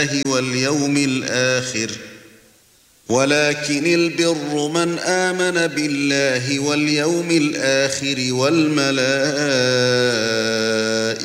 واليوم الآخر ولكن البر من آمن بالله واليوم الآخر والملائكة